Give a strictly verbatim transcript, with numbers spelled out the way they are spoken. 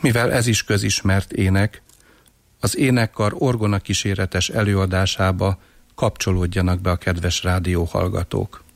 Mivel ez is közismert ének, az énekkar orgona kíséretes előadásába kapcsolódjanak be a kedves rádióhallgatók.